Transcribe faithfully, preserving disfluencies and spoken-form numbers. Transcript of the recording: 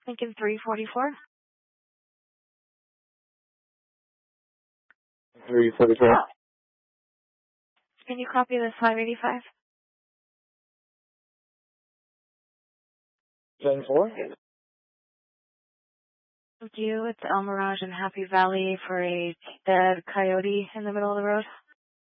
Lincoln three forty-four. three forty-four. Can you copy this five eighty-five? ten four. Thank you. It's El Mirage in Happy Valley for a dead coyote in the middle of the road.